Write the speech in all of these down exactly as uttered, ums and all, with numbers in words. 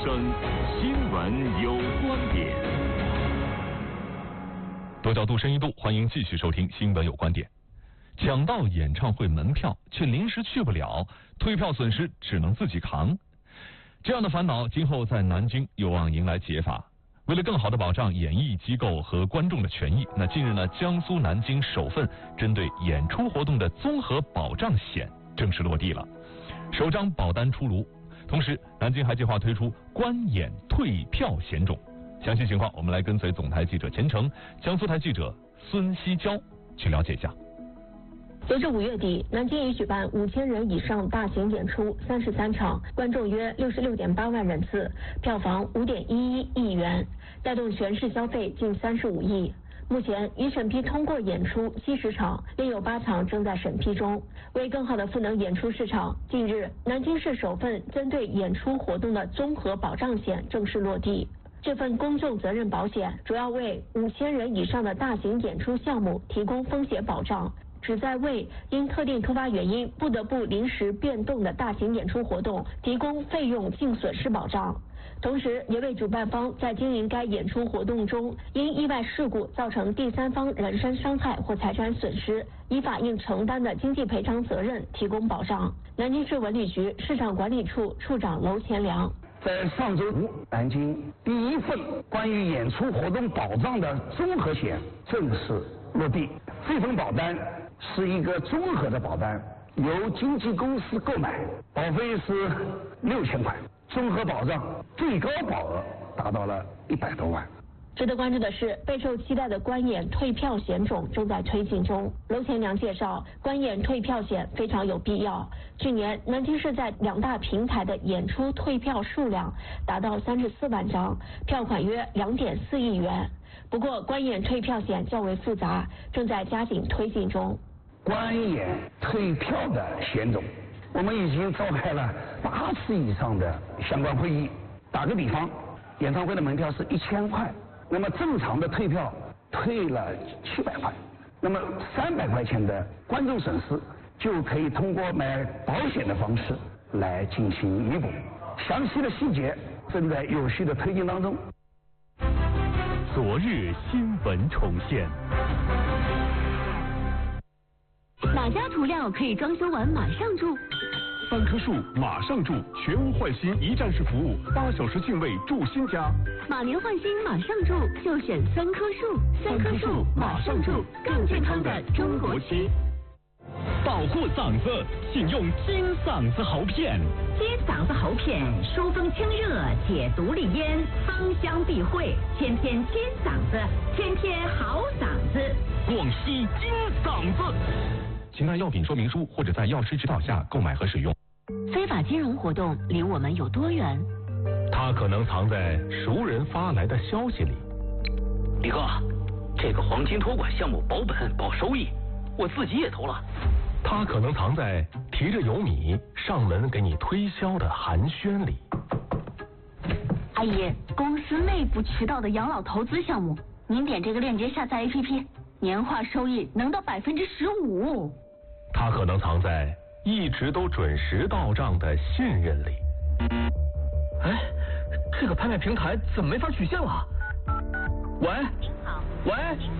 声，新闻有观点。 多角度深一度，欢迎继续收听《新闻有观点》。抢到演唱会门票却临时去不了，退票损失只能自己扛。这样的烦恼今后在南京有望迎来解法。为了更好的保障演艺机构和观众的权益，那近日呢，江苏南京首份针对演出活动的综合保障险正式落地了，首张保单出炉。同时，南京还计划推出观演退票险种。详细情况，我们来跟随总台记者钱成、江苏台记者孙希娇去了解一下。 截至五月底，南京已举办五千人以上大型演出三十三场，观众约六十六点八万人次，票房五点一一亿元，带动全市消费近三十五亿。目前已审批通过演出七十场，另有八场正在审批中。为更好的赋能演出市场，近日南京市首份针对演出活动的综合保障险正式落地。这份公众责任保险主要为五千人以上的大型演出项目提供风险保障，旨在为因特定突发原因不得不临时变动的大型演出活动提供费用净损失保障，同时也为主办方在经营该演出活动中因意外事故造成第三方人身伤害或财产损失，依法应承担的经济赔偿责任提供保障。南京市文旅局市场管理处处长娄前良。 在上周五，南京第一份关于演出活动保障的综合险正式落地。这份保单是一个综合的保单，由经纪公司购买，保费是六千块，综合保障最高保额达到了一百多万。 值得关注的是，备受期待的观演退票险种正在推进中。娄前良介绍，观演退票险非常有必要。去年，南京市在两大平台的演出退票数量达到三十四万张，票款约两点四亿元。不过，观演退票险较为复杂，正在加紧推进中。 观演退票的险种，我们已经召开了八次以上的相关会议。打个比方，演唱会的门票是一千块。那么正常的退票退了七百块，那么三百块钱的观众损失就可以通过买保险的方式来进行弥补。详细的细节正在有序的推进当中。 昨日新闻重现。 哪家涂料可以装修完马上住？ 三棵树马上住，全屋换新一站式服务，八小时净位住新家。 马年换新马上住，就选三棵树。三棵树马上住，更健康的中国区。 保护嗓子，请用金嗓子喉片。 金嗓子喉片，疏风清热，解毒利咽，芳香避秽，天天金嗓子，天天好嗓子。 广西金嗓子。 请看药品说明书或者在药师指导下购买和使用。 非法金融活动离我们有多远？ 它可能藏在熟人发来的消息里。 李哥，这个黄金托管项目保本保收益，我自己也投了。 它可能藏在提着油米上门给你推销的寒暄里。 阿姨，公司内部渠道的养老投资项目，您点这个链接下载 A P P， 年化收益能到百分之十五。 它可能藏在一直都准时到账的信任里。 哎，这个拍卖平台怎么没法取现了？喂， 您好， 喂。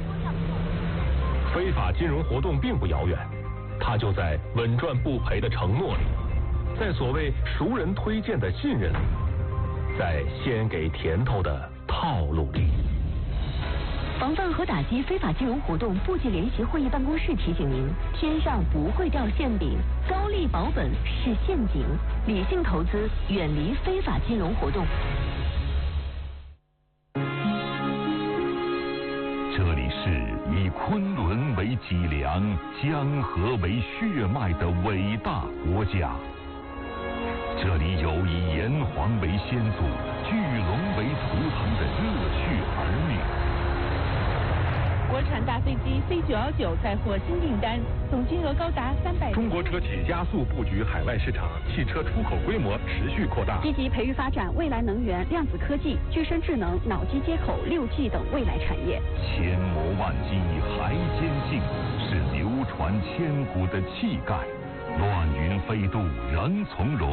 非法金融活动并不遥远，它就在稳赚不赔的承诺里，在所谓熟人推荐的信任里，在先给甜头的套路里。 防范和打击非法金融活动部级联席会议办公室提醒您：天上不会掉馅饼，高利保本是陷阱，理性投资，远离非法金融活动。 这里是以昆仑为脊梁、江河为血脉的伟大国家。这里有以炎黄为先祖、巨龙为图腾的热血儿女。 国产大飞机 C 九一九载获新订单，总金额高达三百。 中国车企加速布局海外市场，汽车出口规模持续扩大。 积极培育发展未来能源、量子科技、具身智能、脑机接口、六 G 等未来产业。 千磨万击还坚信，是流传千古的气概。乱云飞渡人从容。